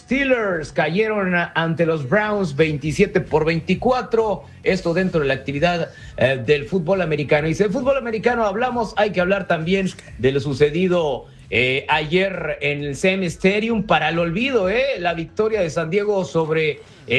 Steelers cayeron ante los Browns 27-24. Esto dentro de la actividad del fútbol americano. Y si del fútbol americano hablamos, hay que hablar también de lo sucedido ayer en el CM Stadium para el olvido, la victoria de San Diego sobre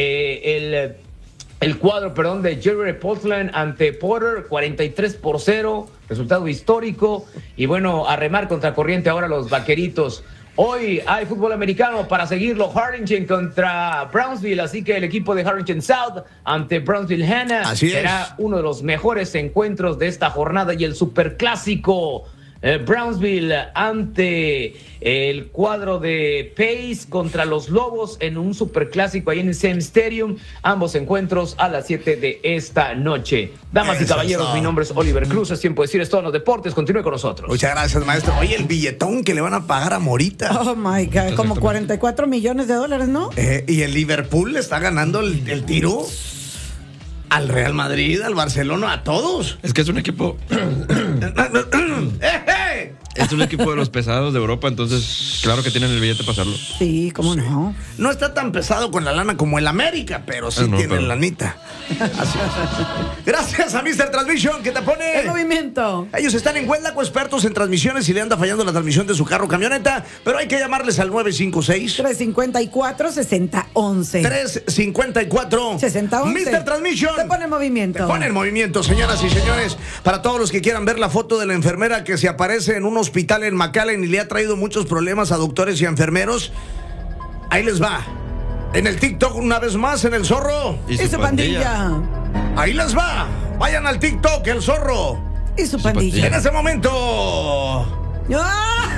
el cuadro, de Jerry Portland ante Porter, 43-0, resultado histórico. Y bueno, a remar contra corriente ahora los vaqueritos. Hoy hay fútbol americano para seguirlo. Harlingen contra Brownsville, así que el equipo de Harlingen South ante Brownsville Hannah será uno de los mejores encuentros de esta jornada. Y el superclásico, Brownsville ante el cuadro de Pace contra los Lobos en un superclásico ahí en el Same Stadium. Ambos encuentros a las 7 de esta noche. Damas y caballeros, mi nombre es Oliver Cruz. Es tiempo de decir esto en los deportes. Continúe con nosotros. Muchas gracias, maestro. Oye, el billetón que le van a pagar a Morita. Oh my God, como 44 millones de dólares, ¿no? Y el Liverpool le está ganando el tiro al Real Madrid, al Barcelona, a todos. Es que es un equipo. Es un equipo de los pesados de Europa, entonces claro que tienen el billete para hacerlo. Sí, cómo no. No está tan pesado con la lana como el América, pero sí tienen lanita. Así es. Gracias a Mr. Transmission, que te pone en movimiento. Ellos están en Huelaco, expertos en transmisiones, y le anda fallando la transmisión de su carro o camioneta, pero hay que llamarles al 956-354-6011. 354-6011. Mr. Transmission. Te pone en movimiento. Te pone en movimiento, señoras y señores. Para todos los que quieran ver la foto de la enfermera que se aparece en un hospital en McAllen y le ha traído muchos problemas a doctores y a enfermeros, ahí les va. En el TikTok, una vez más, en el Zorro y su pandilla. Ahí les va. Vayan al TikTok, el Zorro y su pandilla. En ese momento. ¡Ah!